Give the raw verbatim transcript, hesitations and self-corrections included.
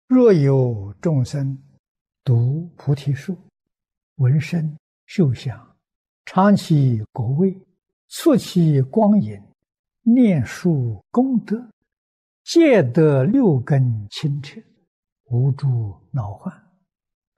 若有众生读菩提树，闻声嗅香，尝其果味，触其光影，念树功德，皆得六根清澈，无诸恼患。